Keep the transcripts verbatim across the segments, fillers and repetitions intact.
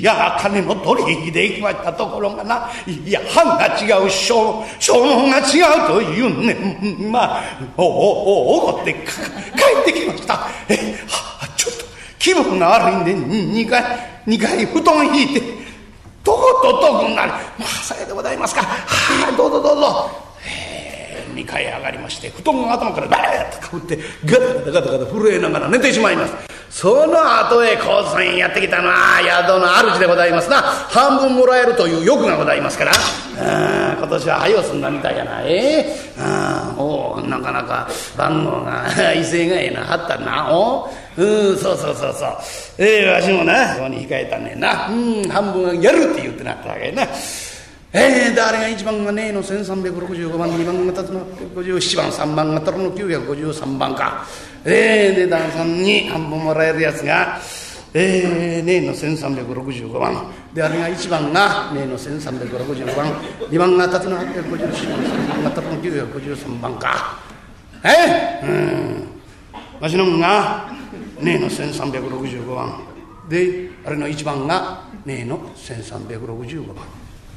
いや金の取引できましたところがな、いや藩が違う、証文が違うというね、まあおおお怒って帰ってきました。えはちょっと気分が悪いんでにかいにかい布団引いてとこととくなり、まあさようでございますか。はあどうぞどうぞ。えー、にかい上がりまして布団が頭からバーッとかぶってガタガタガタガタ震えながら寝てしまいます。その後へ高津さんやってきたのは宿の主でございますな。半分もらえるという欲がございますから、あ今年は早うすんだみたいやな。えー、あおなかなか番号が威勢がええなはったな。おうんそうそうそうそう、えー、わしもなここに控えたんねんな。うん半分やるって言ってなったわけやな。えー、誰がいちばんがねのせんさんびゃくろくじゅうごばん、にばんがたつのごじゅうななばん、さんばんがたるのきゅうひゃくごじゅうさんばんか。えー、で旦さんに半分もらえるやつがえー、ねのせんさんびゃくろくじゅうごばんで、あれがいちばんがねのせんさんびゃくろくじゅうごばん、にばんがたつのはっぴゃくごじゅうななばん、さんばんがたるのきゅうひゃくごじゅうさんばんか。えー、うんわしのんがねのせんさんびゃくろくじゅうごばんで、あれのいちばんがねのせんさんびゃくろくじゅうごばん。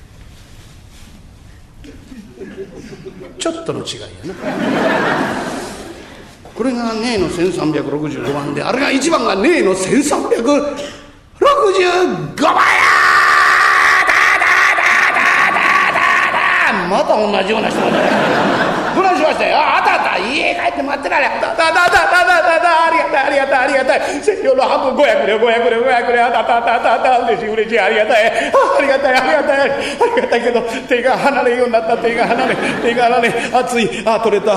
ちょっとの違いやな。これがねのせんさんびゃくろくじゅうごばんで、あれがいちばんがねのせんさんびゃくろくじゅうごばんや。また同じような人がどないしましたよ。あったあった、家帰って待ってられ。だだだだだだだ、ありがたいありがたいありがたい。千両の半分ごひゃくれんごひゃくれんごひゃくれん、あたたたたた、嬉しい嬉しい、ありがたいありがたいありがたいありがたいけど手が離れんようになった。手が離れ手が離れ熱い。あ取れた。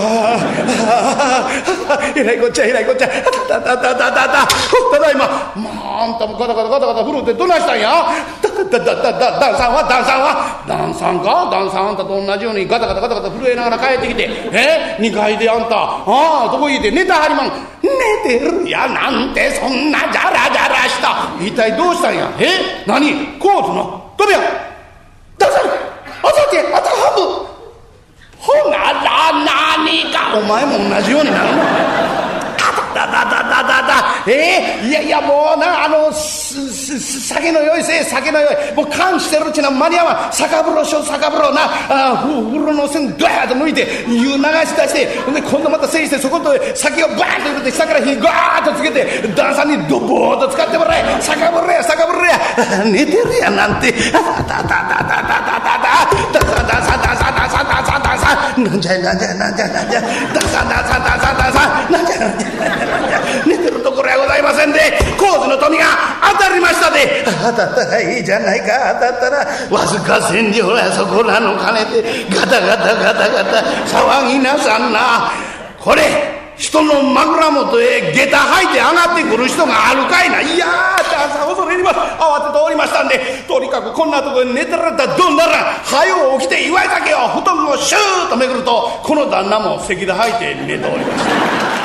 えらいこっちゃえらいこっちゃ。たたたたたたたただいま。まああんたもガタガタガタガタ震うてどないしたんや。だだだだ旦さんは旦さんは旦さんか旦さんあんたと同じようにガタガタガタガタ震えながら帰ってきて、えにかいであんたああどこ行って寝たはりまん。寝てるやなんてそんなジャラジャラした。一体どうしたんや。え何コートの飛びや旦さんあさってあた半分ほなら何かお前も同じようになるの。だだだだだだえー、いやいやもうなあのすすす酒の酔いせ酒の酔いもう勘してるうちな間に合わん。酒風呂しよう酒風呂なあ風呂の線ドヤーッと抜いて湯流し出してで今度またせいしてそこと酒をバーッと入れて下から火ガーッとつけて旦さんにドボーッと使ってもらえ。酒風呂や酒風呂や寝てるやなんて。だだだだだだだだだださださださださださなんじゃなんじゃなんじゃなんじゃださださださださなんじゃなんじゃ寝てるところやございませんで高津の富が当たりましたで。当たったらいいじゃないか。当たったらわずか千両やそこらの金でガタガタガタガタ騒ぎなさんな。これ人の枕元へ下駄履いて上がってくる人があるかいな。いやー旦さん恐れ入ります。慌てておりましたんでとにかくこんなところに寝てられたらどんならはよ起きて祝い酒を布団をシューッとめくるとこの旦那も席で履いて寝ておりました。